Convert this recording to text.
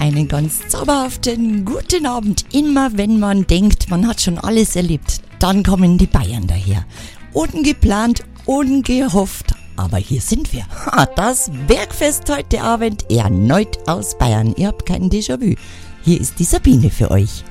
einen ganz zauberhaften guten Abend. Immer wenn man denkt, man hat schon alles erlebt, dann kommen die Bayern daher. Ungeplant, ungehofft, aber hier sind wir. Das Bergfest heute Abend erneut aus Bayern. Ihr habt kein Déjà-vu. Hier ist die Sabine für euch.